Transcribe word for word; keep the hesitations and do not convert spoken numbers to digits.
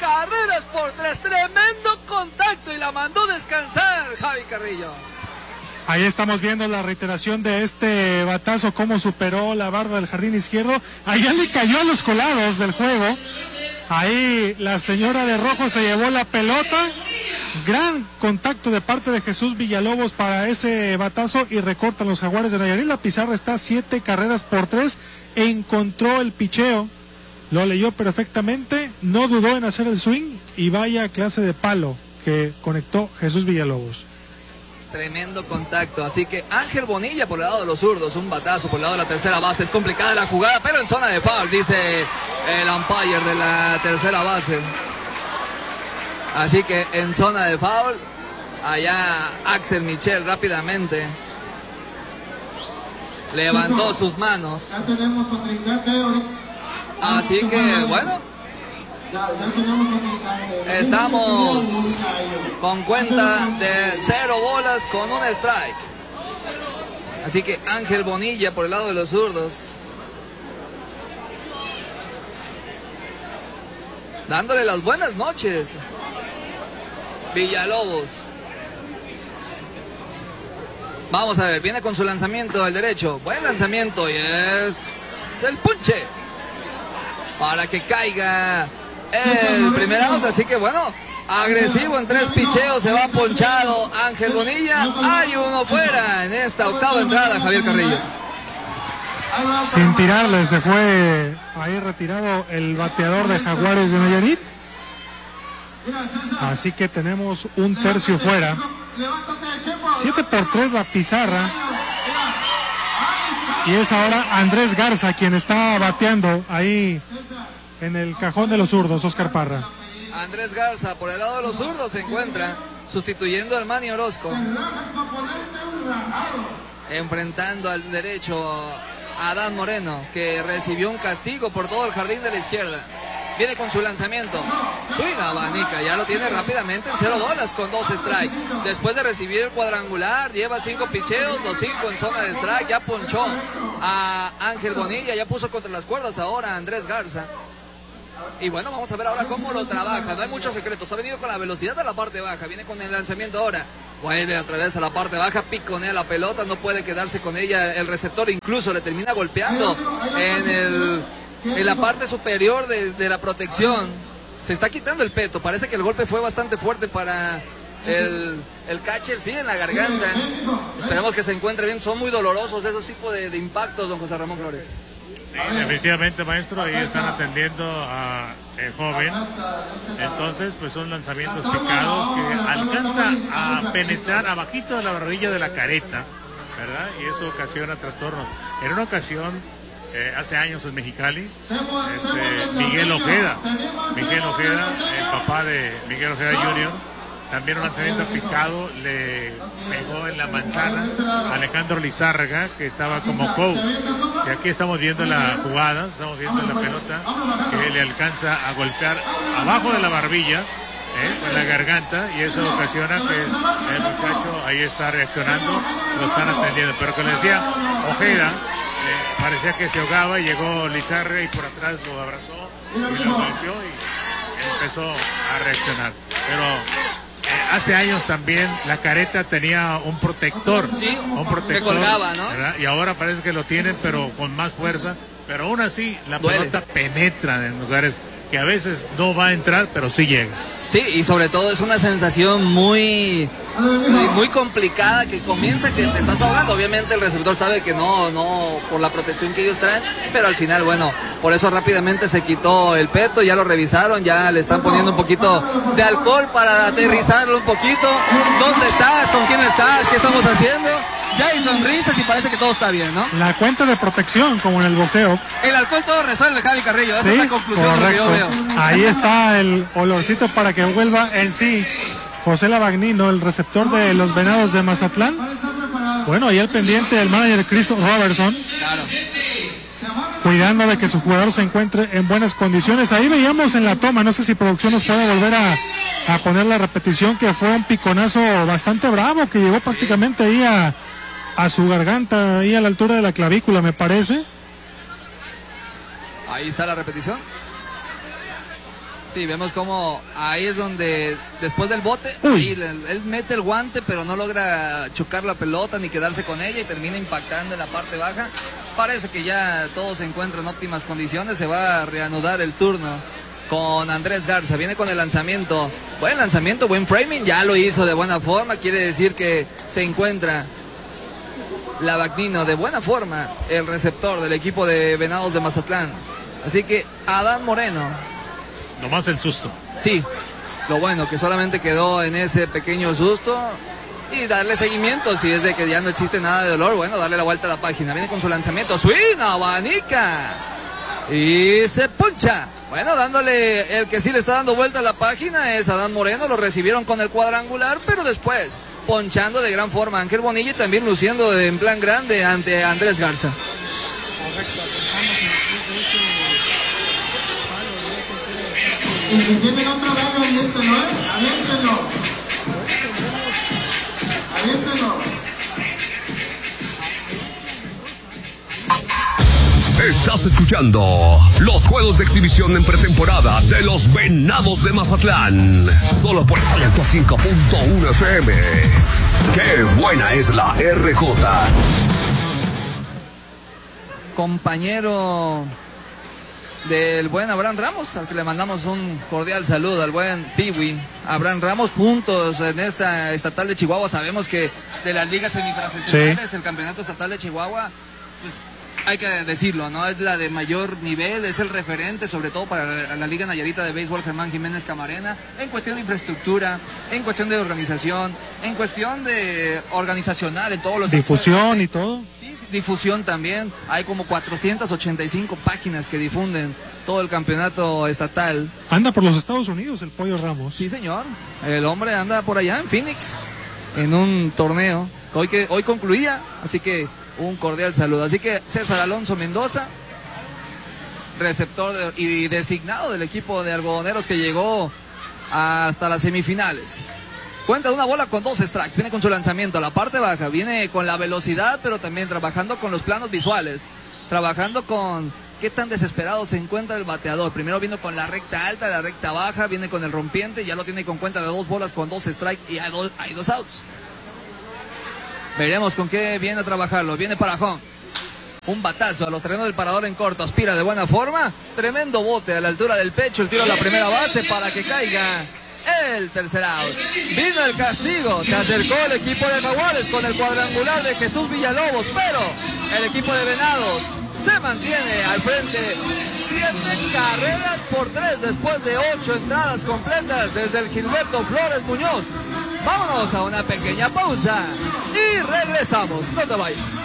carreras por tres, tremendo contacto y la mandó descansar Javi Carrillo. Ahí estamos viendo la reiteración de este batazo, cómo superó la barda del jardín izquierdo. Allá le cayó a los colados del juego. Ahí la señora de rojo se llevó la pelota. Gran contacto de parte de Jesús Villalobos para ese batazo y recortan los Jaguares de Nayarit. La pizarra está siete carreras por tres. Encontró el picheo, lo leyó perfectamente, no dudó en hacer el swing y vaya clase de palo que conectó Jesús Villalobos. Tremendo contacto, así que Ángel Bonilla por el lado de los zurdos, un batazo por el lado de la tercera base. Es complicada la jugada, pero en zona de foul, dice el umpire de la tercera base. Así que en zona de foul, allá Axel Michel rápidamente levantó sus manos. Ya tenemos contrincante. Así que bueno, Ya, ya tenemos contrincante. estamos con cuenta de cero bolas con un strike. Así que Ángel Bonilla por el lado de los zurdos, dándole las buenas noches. Villalobos. Vamos a ver, viene con su lanzamiento al derecho. Buen lanzamiento y es el punche para que caiga el primer out. Así que bueno, agresivo en tres picheos, se va ponchado Ángel Bonilla. Hay uno fuera en esta octava entrada, Javier Carrillo. Sin tirarle se fue ahí retirado el bateador de Jaguares de Nayarit. Así que tenemos un tercio fuera. siete por tres la pizarra. Y es ahora Andrés Garza quien está bateando ahí en el cajón de los zurdos, Oscar Parra. Andrés Garza por el lado de los zurdos se encuentra sustituyendo al Manny Orozco. Enfrentando al derecho a Adán Moreno, que recibió un castigo por todo el jardín de la izquierda. Viene con su lanzamiento, swing abanica, ya lo tiene rápidamente en cero bolas con dos strikes. Después de recibir el cuadrangular, lleva cinco picheos, los cinco en zona de strike, ya ponchó a Ángel Bonilla, ya puso contra las cuerdas ahora a Andrés Garza. Y bueno, vamos a ver ahora cómo lo trabaja, no hay muchos secretos, ha venido con la velocidad a la parte baja, viene con el lanzamiento ahora, vuelve a través a la parte baja, piconea la pelota, no puede quedarse con ella, el receptor incluso le termina golpeando en el... en la parte superior de, de la protección. Se está quitando el peto, parece que el golpe fue bastante fuerte para el, el catcher, sí, en la garganta. Esperemos que se encuentre bien, son muy dolorosos esos tipos de, de impactos, don José Ramón Flores. Sí, definitivamente, maestro, ahí están atendiendo a el joven. Entonces, pues son lanzamientos picados que alcanza a penetrar abajito de la barbilla de la careta, ¿verdad? Y eso ocasiona trastornos. En una ocasión, Eh, hace años en Mexicali, este, Miguel Ojeda, Miguel Ojeda, el papá de Miguel Ojeda junior, también un lanzamiento picado, le pegó en la manzana a Alejandro Lizárraga, que estaba como coach. Y aquí estamos viendo la jugada, estamos viendo la pelota que le alcanza a golpear abajo de la barbilla, ¿eh? en la garganta, y eso ocasiona que el muchacho ahí está reaccionando, lo están atendiendo. Pero que le decía, Ojeda, Eh, parecía que se ahogaba y llegó Lizárraga y por atrás lo abrazó y lo golpeó y empezó a reaccionar. Pero eh, hace años también la careta tenía un protector, sí, un protector, que colgaba, ¿no? ¿verdad? Y ahora parece que lo tienen, pero con más fuerza. Pero aún así la Duele. pelota penetra en lugares que a veces no va a entrar, pero sí llega. Sí, y sobre todo es una sensación muy, muy, muy complicada, que comienza que te estás ahogando. Obviamente el receptor sabe que no, no, por la protección que ellos traen, pero al final, bueno, por eso rápidamente se quitó el peto, ya lo revisaron, ya le están poniendo un poquito de alcohol para aterrizarlo un poquito. ¿Dónde estás? ¿Con quién estás? ¿Qué estamos haciendo? Ya hay sonrisas y parece que todo está bien, ¿no? La cuenta de protección, como en el boxeo. El alcohol todo resuelve, Javi Carrillo. Esa Sí, es la conclusión de lo que yo veo. Ahí está el olorcito para que vuelva en sí José Lavagnino, el receptor de los Venados de Mazatlán. Bueno, ahí el pendiente del manager Chris Robertson. Claro. Cuidando de que su jugador se encuentre en buenas condiciones. Ahí veíamos en la toma, no sé si producción nos puede volver a, a poner la repetición, que fue un piconazo bastante bravo, que llegó prácticamente ahí a, a su garganta, ahí a la altura de la clavícula, me parece. Ahí está la repetición. Sí, vemos como ahí es donde después del bote, Uy. ahí, él, él mete el guante pero no logra chocar la pelota ni quedarse con ella y termina impactando en la parte baja. Parece que ya todo se encuentra en óptimas condiciones, se va a reanudar el turno con Andrés Garza, viene con el lanzamiento, buen lanzamiento, buen framing, ya lo hizo de buena forma, quiere decir que se encuentra Lavagnino de buena forma, el receptor del equipo de Venados de Mazatlán. Así que Adán Moreno. Nomás el susto. Sí, lo bueno que solamente quedó en ese pequeño susto y darle seguimiento. Si es de que ya no existe nada de dolor, bueno, darle la vuelta a la página. Viene con su lanzamiento, swing, abanica y se puncha. Bueno, dándole, el que sí le está dando vuelta a la página es Adán Moreno, lo recibieron con el cuadrangular, pero después ponchando de gran forma Ángel Bonilla y también luciendo en plan grande ante Andrés Garza. Y si tienen otro gallo, aviéntenlo, ¿eh? Aviéntenlo. Aviéntenlo. Estás escuchando los juegos de exhibición en pretemporada de los Venados de Mazatlán. Solo por ciento cinco punto uno F M. ¡Qué buena es la R J! Compañero del buen Abraham Ramos, al que le mandamos un cordial saludo, al buen Piwi. Abraham Ramos, juntos en esta estatal de Chihuahua. Sabemos que de las ligas semiprofesionales, sí, el campeonato estatal de Chihuahua, pues hay que decirlo, ¿no? Es la de mayor nivel, es el referente, sobre todo para la, la Liga Nayarita de Béisbol Germán Jiménez Camarena, en cuestión de infraestructura, en cuestión de organización, en cuestión de organizacional, en todos los difusión sectores. Y todo. Sí, difusión también. Hay como cuatrocientas ochenta y cinco páginas que difunden todo el campeonato estatal. Anda por los Estados Unidos el Pollo Ramos. Sí, señor. El hombre anda por allá en Phoenix, en un torneo hoy que hoy concluía, así que un cordial saludo. Así que César Alonso Mendoza, receptor de, y designado del equipo de algodoneros que llegó hasta las semifinales. Cuenta de una bola con dos strikes, viene con su lanzamiento a la parte baja, viene con la velocidad, pero también trabajando con los planos visuales, trabajando con qué tan desesperado se encuentra el bateador. Primero vino con la recta alta, la recta baja, viene con el rompiente, ya lo tiene con cuenta de dos bolas con dos strikes y hay dos, hay dos outs. Veremos con qué viene a trabajarlo. Viene para home. Un batazo a los terrenos del parador en corto. Aspira de buena forma. Tremendo bote a la altura del pecho. El tiro a la primera base para que caiga el tercer out. Vino el castigo. Se acercó el equipo de Jaguares con el cuadrangular de Jesús Villalobos. Pero el equipo de Venados se mantiene al frente. Siete carreras por tres después de ocho entradas completas desde el Gilberto Flores Muñoz. Vámonos a una pequeña pausa y regresamos. No te vayas.